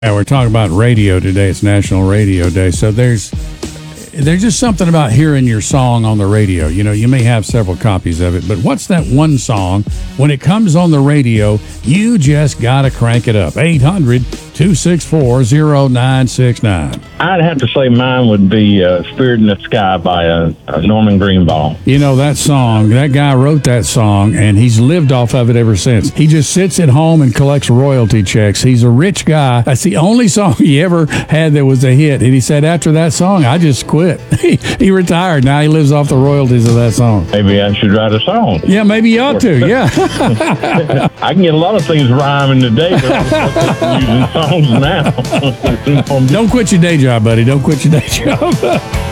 Yeah, we're talking about radio today. It's National Radio Day. So there's just something about hearing your song on the radio. You know, you may have several copies of it, but what's that one song when it comes on the radio, you just got to crank it up? 800-264-0969. I'd have to say mine would be Spirit in the Sky by Norman Greenbaum. You know, that song, that guy wrote that song, and he's lived off of it ever since. He just sits at home and collects royalty checks. He's a rich guy. That's the only song he ever had that was a hit. And he said, after that song, I just quit. He retired. Now he lives off the royalties of that song. Maybe I should write a song. Yeah, maybe you ought to. Yeah. I can get a lot of things rhyming today, but I'm using songs now. Don't quit your day job, buddy. Don't quit your day job.